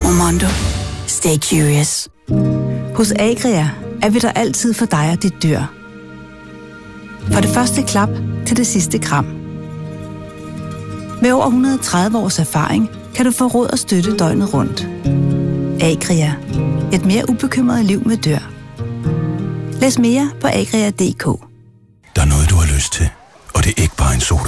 Momondo. Stay curious. Hos Agria er vi der altid for dig og dit dyr. Fra det første klap til det sidste kram. Med over 130 års erfaring kan du få råd og støtte døgnet rundt. Agria. Et mere ubekymret liv med dyr. Læs mere på agria.dk. Der er noget, du har lyst til, og det er ikke bare en sodavand.